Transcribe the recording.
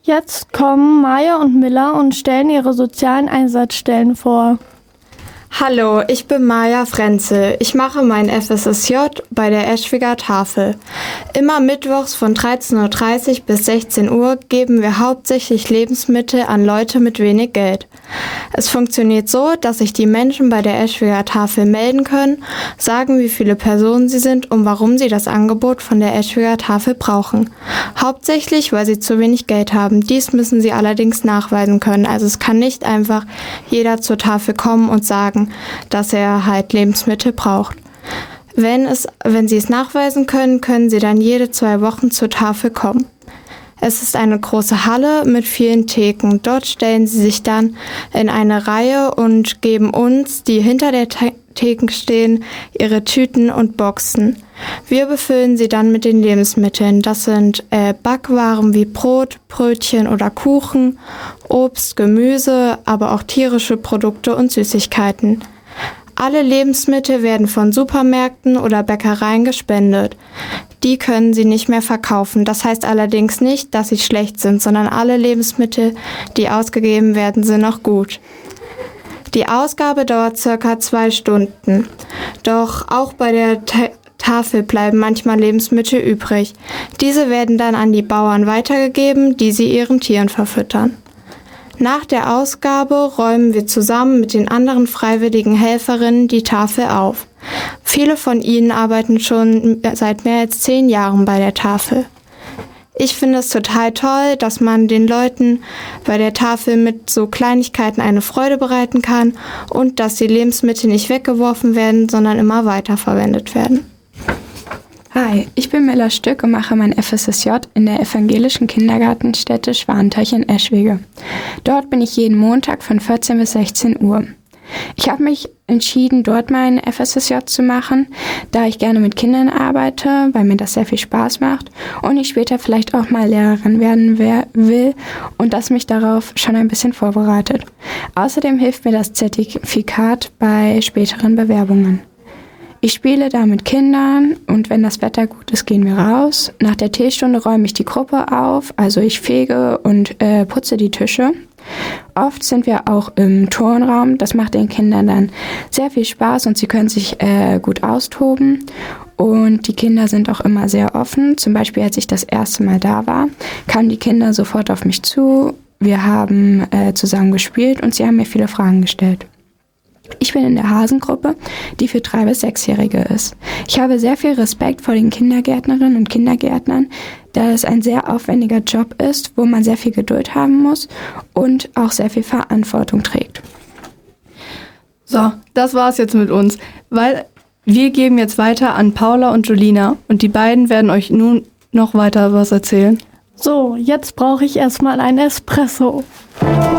Jetzt kommen Maja und Miller und stellen ihre sozialen Einsatzstellen vor. Hallo, ich bin Maja Frenzel. Ich mache mein FSSJ bei der Eschwiger Tafel. Immer mittwochs von 13:30 Uhr bis 16 Uhr geben wir hauptsächlich Lebensmittel an Leute mit wenig Geld. Es funktioniert so, dass sich die Menschen bei der Eschwiger Tafel melden können, sagen, wie viele Personen sie sind und warum sie das Angebot von der Eschwiger Tafel brauchen. Hauptsächlich, weil sie zu wenig Geld haben. Dies müssen sie allerdings nachweisen können. Also es kann nicht einfach jeder zur Tafel kommen und sagen, dass er halt Lebensmittel braucht. Wenn sie es nachweisen können, können sie dann jede 2 Wochen zur Tafel kommen. Es ist eine große Halle mit vielen Theken. Dort stellen sie sich dann in eine Reihe und geben uns, die hinter der Theken stehen, ihre Tüten und Boxen. Wir befüllen sie dann mit den Lebensmitteln. Das sind Backwaren wie Brot, Brötchen oder Kuchen, Obst, Gemüse, aber auch tierische Produkte und Süßigkeiten. Alle Lebensmittel werden von Supermärkten oder Bäckereien gespendet. Die können sie nicht mehr verkaufen. Das heißt allerdings nicht, dass sie schlecht sind, sondern alle Lebensmittel, die ausgegeben werden, sind noch gut. Die Ausgabe dauert ca. 2 Stunden. Doch auch bei der Tafel bleiben manchmal Lebensmittel übrig. Diese werden dann an die Bauern weitergegeben, die sie ihren Tieren verfüttern. Nach der Ausgabe räumen wir zusammen mit den anderen freiwilligen Helferinnen die Tafel auf. Viele von ihnen arbeiten schon seit mehr als 10 Jahren bei der Tafel. Ich finde es total toll, dass man den Leuten bei der Tafel mit so Kleinigkeiten eine Freude bereiten kann und dass die Lebensmittel nicht weggeworfen werden, sondern immer weiterverwendet werden. Hi, ich bin Miller Stück und mache mein FSSJ in der evangelischen Kindergartenstätte Schwanteuch in Eschwege. Dort bin ich jeden Montag von 14 bis 16 Uhr. Ich habe mich entschieden, dort mein FSSJ zu machen, da ich gerne mit Kindern arbeite, weil mir das sehr viel Spaß macht und ich später vielleicht auch mal Lehrerin werden will und das mich darauf schon ein bisschen vorbereitet. Außerdem hilft mir das Zertifikat bei späteren Bewerbungen. Ich spiele da mit Kindern und wenn das Wetter gut ist, gehen wir raus. Nach der Teestunde räume ich die Gruppe auf, also ich fege und putze die Tische. Oft sind wir auch im Turnraum, das macht den Kindern dann sehr viel Spaß und sie können sich gut austoben. Und die Kinder sind auch immer sehr offen. Zum Beispiel, als ich das erste Mal da war, kamen die Kinder sofort auf mich zu. Wir haben zusammen gespielt und sie haben mir viele Fragen gestellt. Ich bin in der Hasengruppe, die für 3- bis 6-Jährige ist. Ich habe sehr viel Respekt vor den Kindergärtnerinnen und Kindergärtnern, da es ein sehr aufwendiger Job ist, wo man sehr viel Geduld haben muss und auch sehr viel Verantwortung trägt. So, das war's jetzt mit uns, weil wir geben jetzt weiter an Paula und Julina und die beiden werden euch nun noch weiter was erzählen. So, jetzt brauche ich erstmal einen Espresso.